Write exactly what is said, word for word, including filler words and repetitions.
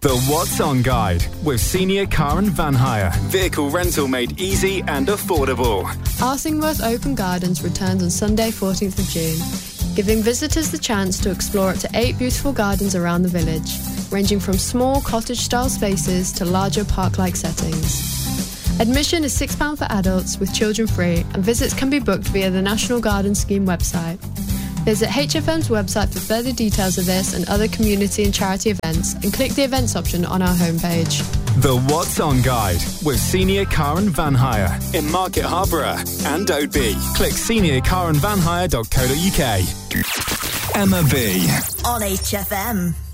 The What's On Guide with Senior Car and Van Hire. Vehicle rental made easy and affordable. Arsingworth Open Gardens returns on Sunday fourteenth of June, giving visitors the chance to explore up to eight beautiful gardens around the village, ranging from small cottage-style spaces to larger park-like settings. Admission is six pounds for adults, with children free, and visits can be booked via the National Garden Scheme website. Visit H F M's website for further details of this and other community and charity events, and click the events option on our homepage. The What's On Guide with Senior Car and Van Hire in Market Harborough and Oadby. Click senior car and van hire dot co dot uk. Emma B on H F M.